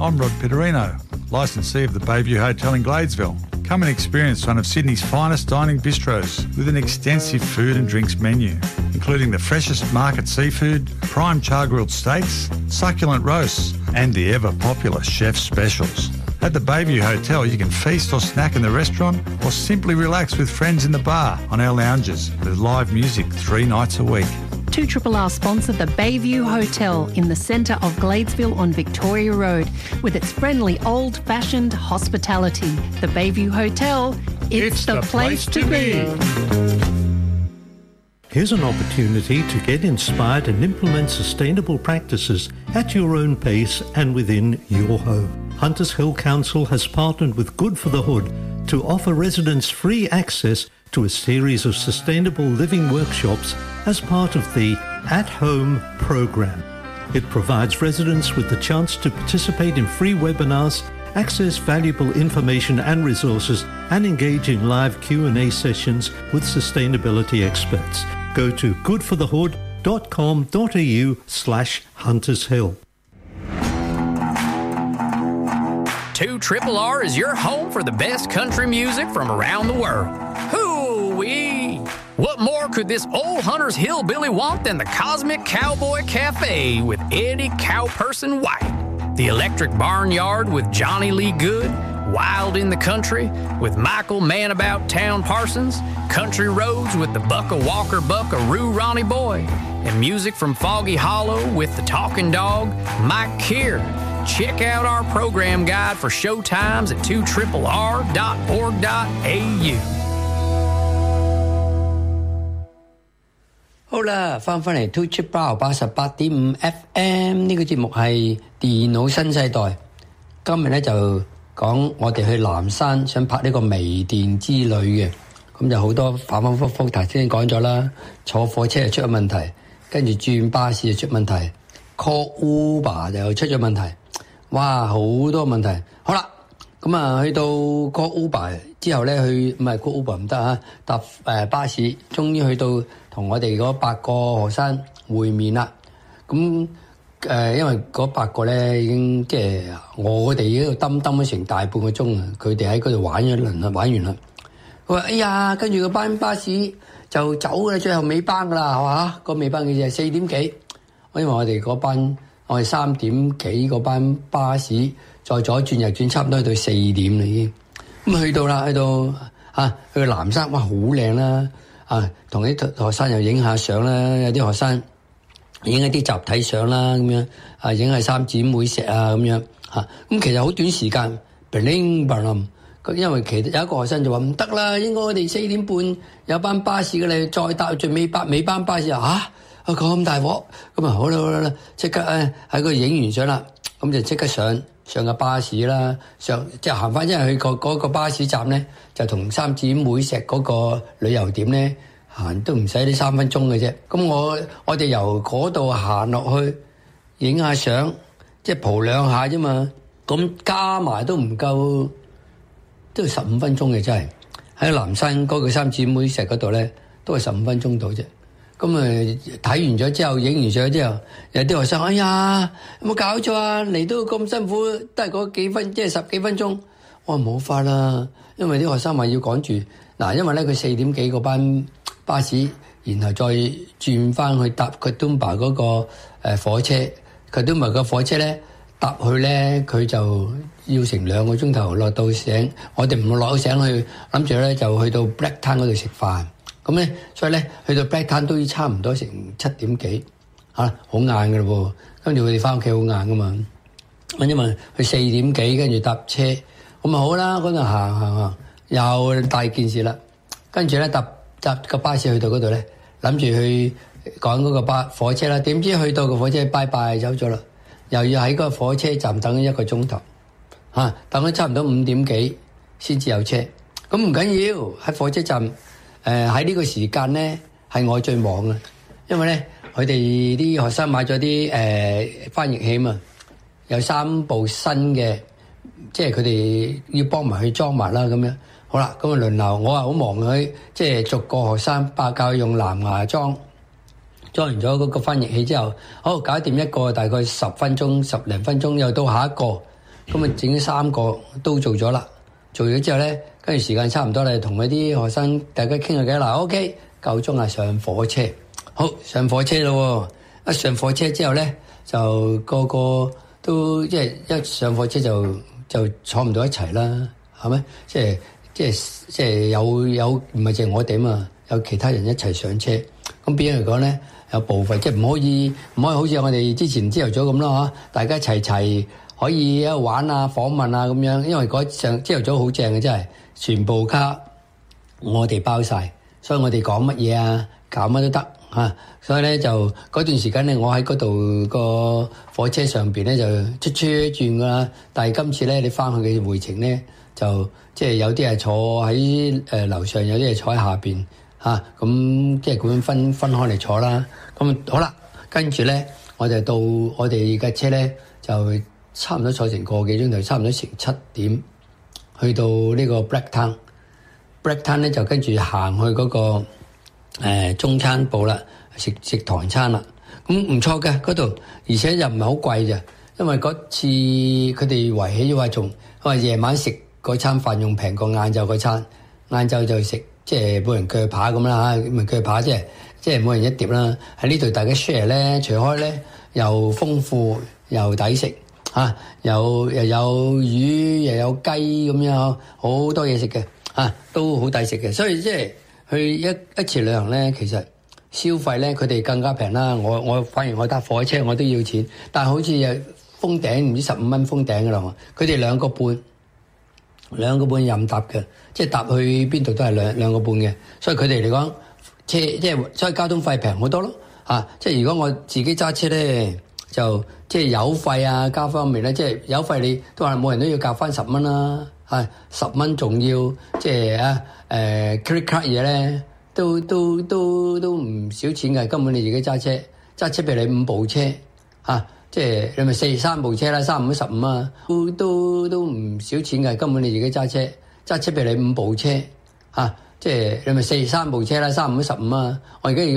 I'm Rod Pitterino, licensee of the Bayview Hotel in Gladesville. Come and experience one of Sydney's finest dining bistros with an extensive food and drinks menu, including the freshest market seafood, prime char-grilled steaks, succulent roasts, and the ever-popular chef's specials. At the Bayview Hotel, you can feast or snack in the restaurant or simply relax with friends in the bar on our lounges with live music 3 nights a week. 2RRR sponsor the Bayview Hotel in the centre of Gladesville on Victoria Road with its friendly old-fashioned hospitality. The Bayview Hotel, it's the place to be. Here's an opportunity to get inspired and implement sustainable practices at your own pace and within your home. Hunters Hill Council has partnered with Good for the Hood to offer residents free access to a series of sustainable living workshops as part of the At Home program. It provides residents with the chance to participate in free webinars, access valuable information and resources, and engage in live Q&A sessions with sustainability experts. Go to goodforthehood.com.au/huntershill. 2RRR is your home for the best country music from around the world. Hoo-wee! What more could this old Hunters Hillbilly want than the Cosmic Cowboy Cafe with Eddie Cowperson White? The Electric Barnyard with Johnny Lee Good? Wild in the Country with Michael Manabout Town Parsons? Country Roads with the Bucka Walker Buckaroo Ronnie Boy? And music from Foggy Hollow with the Talking Dog, Mike Keir? Check out our program guide for show times at 2RRR.org.au. 好啦，翻嚟 2RRR 88.5 FM 呢個節目係電腦新世代。今日咧就講我哋去南山想拍呢個微電之旅嘅，咁就好多反反覆覆，頭先講咗啦，坐火車就出咗問題，跟住轉巴士就出問題 ，call Uber 就出咗問題。哇，好多問題。好啦，咁啊去到 call Uber 之後咧，去唔係 call Uber 唔得啊，搭巴士，終於去到同我哋嗰8個學生會面啦。咁因為嗰8個咧已經即係我哋喺度揼咗成大半個鐘啊，佢哋喺嗰度玩咗一輪啦，玩完啦。佢話：哎呀，跟住個班巴士就走㗎啦，最後尾班㗎啦，係嘛？個尾班嘅就係4點幾，因為我哋嗰班。我哋3點幾嗰班巴士再左轉右轉，差唔多去到4點啦已經。咁去到啦，去到南山，哇好靚啦！同啲學生又影下相啦，有啲學生影一啲集體相啦，咁樣影下三姊妹石啊咁樣嚇。咁其實好短時間 ，bling bling。因為其實有一個學生就話唔得啦，應該我哋4點半有班巴士嘅你再搭最尾班巴士啊！咁大鑊，咁啊好啦，即刻喺嗰度影完相啦，咁就即刻上架巴士啦，即係行翻，因為去嗰個巴士站咧，就同三姊妹石嗰個旅遊點咧行都唔使呢3分鐘嘅啫。咁我哋由嗰度行落去影下相，即係蒲兩下啫嘛，咁加埋都唔夠，都係15分鐘嘅真係。喺南山嗰個三姊妹石嗰度咧，都係15分鐘到啫。咁睇完咗之後，影完相之後，有啲學生，哎呀，有冇搞錯啊？嚟到咁辛苦，都係嗰幾分，即係10幾分鐘。我話冇法啦，因為啲學生話要趕住。嗱，因為咧佢4點幾嗰班巴士，然後再轉翻去搭Katoomba嗰個火車。Katoomba個火車咧搭去咧，佢就要成2個鐘頭落到醒。我哋唔會落到醒去，諗住咧就去到 Blacktown 嗰度食飯。咁咧，所以咧去到 Blacktown 都差唔多成7點幾，好晏㗎嘞喎。跟住佢哋翻屋企好晏㗎嘛。因為佢4點幾跟住搭車，咁咪好啦。嗰度行又大件事啦。跟住咧搭個巴士去到嗰度咧，諗住去趕嗰個火車啦。點知去到個火車拜拜走咗啦，又要喺個火車站等1個鐘頭，等咗差唔多5點幾先至有車。咁唔緊要，喺火車站。喺呢個時間咧係我最忙嘅，因為咧佢哋啲學生買咗啲翻譯器嘛，有3部新嘅，即係佢哋要幫埋去裝埋啦咁樣。好啦，咁啊輪流，我話好忙佢，即係逐個學生教用藍牙裝完咗嗰個翻譯器之後，好搞掂一個大概10分鐘10零分鐘，又到下一個， 咁啊整咗3個都做咗啦。做咗之後咧，跟住時間差唔多啦，同嗰啲學生大家傾下偈啦。OK， 夠鐘啊，上火車。好，上火車咯。一上火車之後咧，就個個都即係一上火車就坐唔到一齊啦，係咪？即係有唔係淨係我哋嘛，有其他人一齊上車。咁變咗嚟講咧，有部分即係唔可以好似我哋之前朝頭早咁咯嚇，大家齊可以一玩啊、訪問啊咁樣。因為嗰上朝頭早好正嘅，真係全部卡我哋包晒，所以我哋講乜嘢啊、搞乜都得嚇。所以咧就嗰段時間咧，我喺嗰度個火車上邊咧就出轉噶啦。但係今次咧，你翻去嘅回程咧，就即係有啲係坐喺樓上，有啲係坐喺下邊嚇。咁即係咁樣分開嚟坐啦。咁好啦，跟住咧我就到我哋嘅車咧就差唔多坐成個幾鐘頭，差唔多成7點去到呢個 Blacktown 咧就跟住行去嗰個中餐部啦。食唐餐啦，咁唔錯嘅嗰度，而且又唔係好貴咋，因為嗰次佢哋圍起咗話話夜晚食嗰餐飯用平過晏晝嗰餐，晏晝就食即係每人鋸扒咁啦嚇，咪鋸扒即係每人一碟啦。喺呢度大家 share 咧，除開咧又豐富又抵食嚇，又有魚又有雞咁樣，好多嘢食嘅嚇，都好抵食嘅。所以即係去一次旅行咧，其實消費咧，佢哋更加平啦。我反而我搭火車我都要錢，但係好似又封頂唔知15蚊封頂㗎啦。佢哋2個半任搭嘅，即係搭去邊度都係兩個半嘅。所以佢哋嚟講，車即係所以交通費平好多咯嚇。即係如果我自己揸車咧，就即係油費啊加方面咧，即係油費你都話每人都要夾翻10蚊啦嚇，10蚊仲要即係credit card 嘢咧。都唔少錢嘅，根本你自己揸車，譬如你5部車嚇，即係你咪3部車啦，3、5、15啊，都唔少錢嘅，根本你自己揸車，譬如你5部車嚇，即係你咪3部車啦，3、5、15啊，我而家